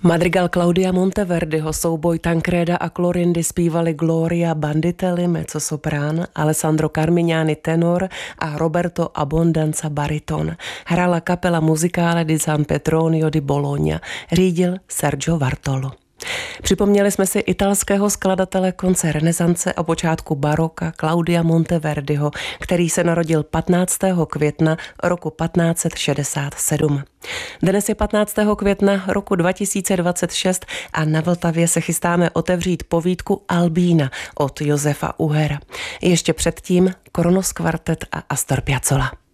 Madrigal Claudia Monteverdiho, souboj Tancreda a Clorindy zpívali Gloria Banditelli, mezzosoprán, Alessandro Carmignani, tenor a Roberto Abbondanza, bariton. Hrála kapela Musicale di San Petronio di Bologna, řídil Sergio Vartolo. Připomněli jsme si italského skladatele konce renesance a počátku baroka Claudia Monteverdiho, který se narodil 15. května roku 1567. Dnes je 15. května roku 2026 a na Vltavě se chystáme otevřít povídku Albína od Josefa Uhera. Ještě předtím Kronos kvartet a Astor Piazzolla.